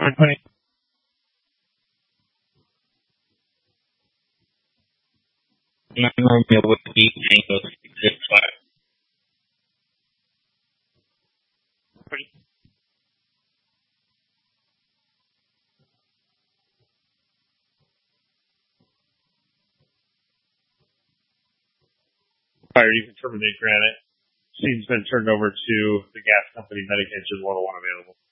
Company. Memorable would be Django 665. Fire, you can terminate Granite. Scene's been turned over to the gas company. Medication 101 available.